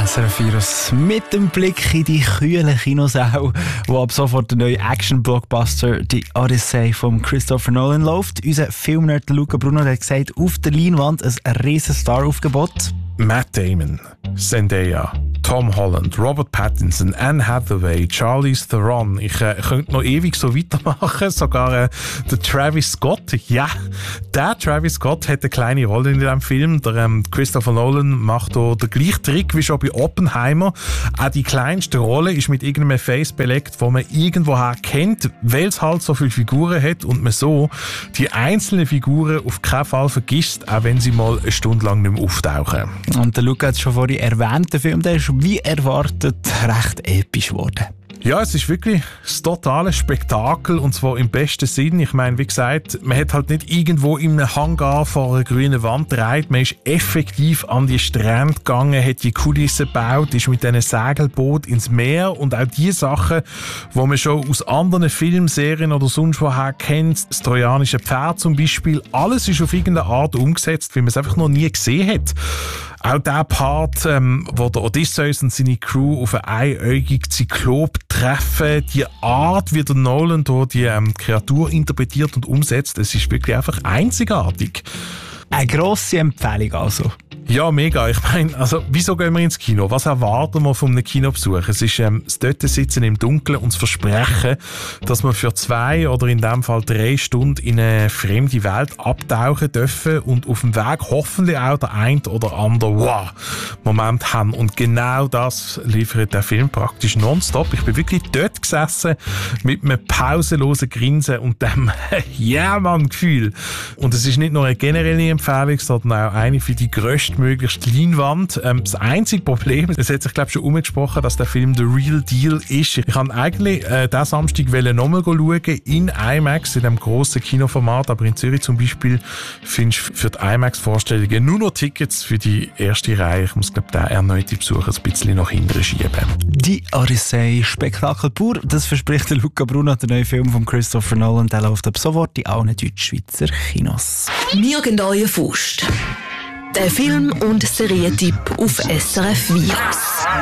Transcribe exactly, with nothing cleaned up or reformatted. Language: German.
S R F Virus mit dem Blick in die kühle Kinosäle, wo ab sofort der neue Action-Blockbuster «Die Odyssey» von Christopher Nolan läuft. Unser Filmnerd Luca Bruno hat gesagt, auf der Leinwand ein riesen Star-Aufgebot. Matt Damon, Zendaya, Tom Holland, Robert Pattinson, Anne Hathaway, Charlize Theron. Ich äh, könnte noch ewig so weitermachen. Sogar äh, der Travis Scott. Ja, der Travis Scott hat eine kleine Rolle in diesem Film. Der ähm, Christopher Nolan macht hier den gleichen Trick wie schon bei Oppenheimer. Auch die kleinste Rolle ist mit irgendeinem Face belegt, wo man irgendwoher kennt, weil es halt so viele Figuren hat und man so die einzelnen Figuren auf keinen Fall vergisst, auch wenn sie mal eine Stunde lang nicht mehr auftauchen. Und der Luca hat es schon vorhin erwähnt, der Film, der ist wie erwartet recht episch geworden. Ja, es ist wirklich das totale Spektakel und zwar im besten Sinn. Ich meine, wie gesagt, man hat halt nicht irgendwo in einem Hangar vor einer grünen Wand gedreht. Man ist effektiv an die Strände gegangen, hat die Kulissen gebaut, ist mit diesen Segelboot ins Meer und auch die Sachen, die man schon aus anderen Filmserien oder sonst woher kennt, das trojanische Pferd zum Beispiel, alles ist auf irgendeine Art umgesetzt, wie man es einfach noch nie gesehen hat. Auch der Part, ähm, wo der Odysseus und seine Crew auf einen einäugigen Zyklop treffen, die Art, wie der Nolan hier die ähm, Kreatur interpretiert und umsetzt, es ist wirklich einfach einzigartig. Eine grosse Empfehlung also. Ja, mega. Ich meine, also, wieso gehen wir ins Kino? Was erwarten wir von einem Kinobesuch? Es ist ähm, das dort sitzen im Dunkeln und das Versprechen, dass wir für zwei oder in dem Fall drei Stunden in eine fremde Welt abtauchen dürfen und auf dem Weg hoffentlich auch der ein oder andere Wow-Moment haben. Und genau das liefert der Film praktisch nonstop. Ich bin wirklich dort gesessen mit einem pausenlosen Grinsen und dem Ja-Mann-Gefühl. Und es ist nicht nur eine generelle Empfehlung, sondern auch eine für die grösste möglichst Leinwand. Ähm, das einzige Problem, es hat sich glaube ich schon umgesprochen, dass der Film «The Real Deal» ist. Ich kann eigentlich äh, diesen Samstag nochmal schauen, in IMAX, in einem grossen Kinoformat, aber in Zürich zum Beispiel findest du für die IMAX-Vorstellungen nur noch Tickets für die erste Reihe. Ich muss glaube ich den erneuten Besuch ein bisschen nach hinten schieben. «Die Odyssey», Spektakel pur, das verspricht der Luca Bruno, der neue Film von Christopher Nolan, der läuft ab sofort in allen Deutschschweizer Kinos. Nirgendwo Faust. Der Film- und Serientipp auf S R F Virus.